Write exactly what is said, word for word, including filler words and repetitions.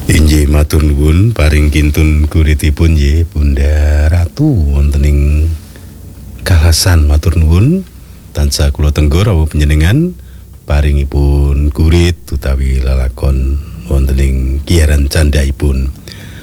Inggih matur nuwun paring kintun guritipun nggih Bunda Ratu wonten ing Kalasan matur nuwun tansah kula tenggor rawuh panjenengan paringipun gurit utawi lalakon wonten ing giyaran candhaipun.